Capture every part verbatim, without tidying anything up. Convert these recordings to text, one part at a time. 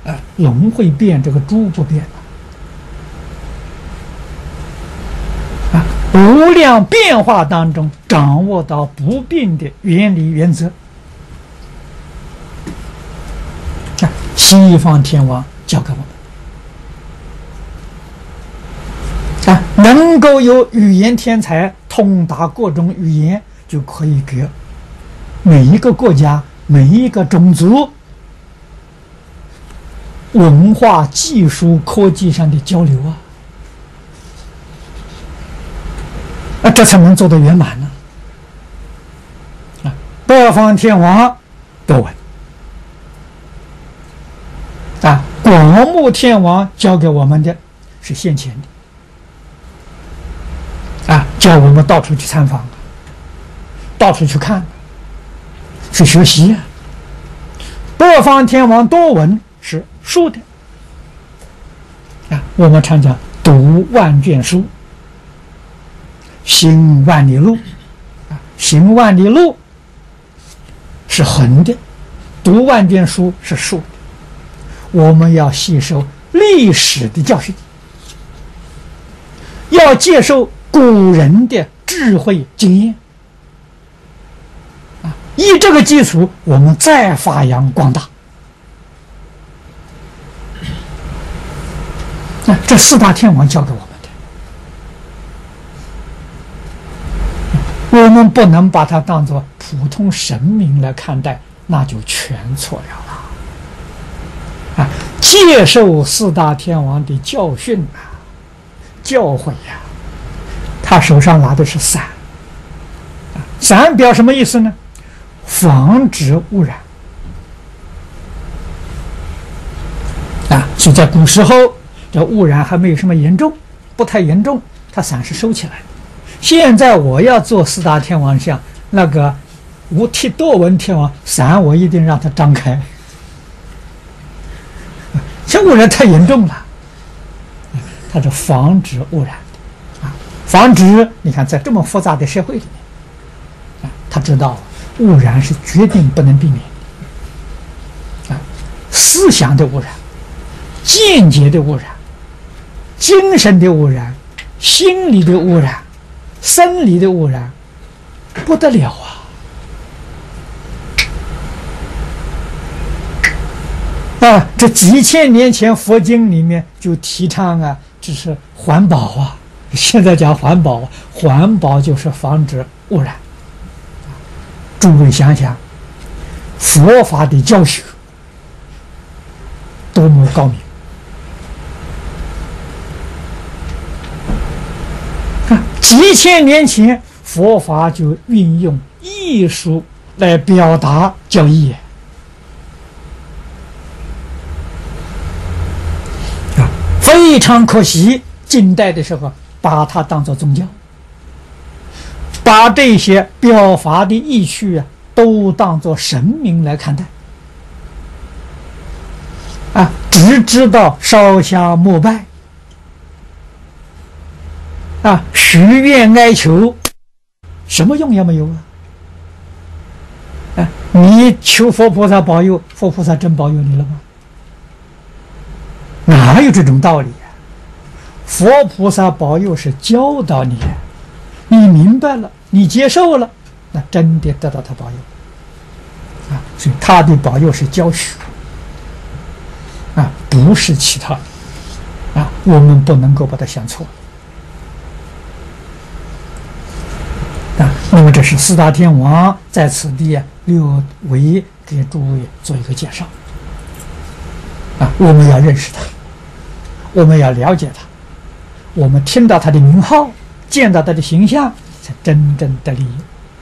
啊，龙会变，这个猪不变的。啊，无量变化当中掌握到不变的原理原则。啊，西方天王教给我们。啊，能够有语言天才，通达各种语言，就可以给每一个国家、每一个种族文化、技术、科技上的交流啊，啊，这才能做得圆满呢。啊，八方天王多闻，啊，广目天王教给我们的是现前的，啊，叫我们到处去参访，到处去看，去学习。八方天王多闻是书的，啊，我们常讲读万卷书，行万里路，啊，行万里路是横的，读万卷书是竖的。我们要吸收历史的教训，要接受古人的智慧经验，啊，依这个基础，我们再发扬光大。啊，这四大天王教给我们的，我们不能把它当作普通神明来看待，那就全错了啊！接受四大天王的教训啊，教诲呀、啊，他手上拿的是伞，啊，伞表什么意思呢？防止污染啊！所以在古时候，这污染还没有什么严重，不太严重，它伞是收起来的。现在我要做四大天王像，那个无剃多闻天王伞，我一定让它张开。这污染太严重了，它是防止污染的啊，防止你看在这么复杂的社会里面，啊，他知道污染是决定不能避免的，啊，思想的污染、间接的污染、精神的污染、心理的污染、生理的污染，不得了啊！啊，这几千年前佛经里面就提倡啊，这是环保啊。现在讲环保，环保就是防止污染。诸位想想，佛法的教学多么高明！啊，几千年前佛法就运用艺术来表达教义。非常可惜，近代的时候把它当作宗教，把这些表法的意趣啊，都当作神明来看待，啊，只知道烧香膜拜，啊，许愿哀求，什么用也没有啊！啊，你求佛菩萨保佑，佛菩萨真保佑你了吗？哪有这种道理啊？佛菩萨保佑是教导你，你明白了，你接受了，那真的得到他保佑啊！所以他的保佑是教学啊，不是其他的啊，我们不能够把它想错啊。那么这是四大天王在此地啊，略微给诸位做一个介绍啊，我们要认识他。我们要了解他，我们听到他的名号，见到他的形象，才真正得利益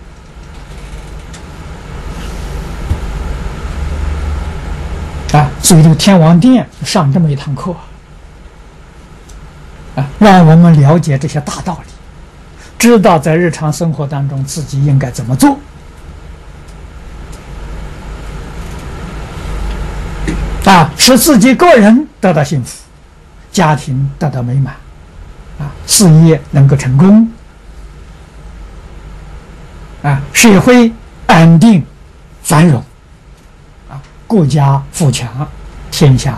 啊！所以这个天王殿上这么一堂课啊，让我们了解这些大道理，知道在日常生活当中自己应该怎么做啊，使自己个人得到幸福，家庭得到美满，啊，事业能够成功，啊，社会安定繁荣，啊，国家富强，天下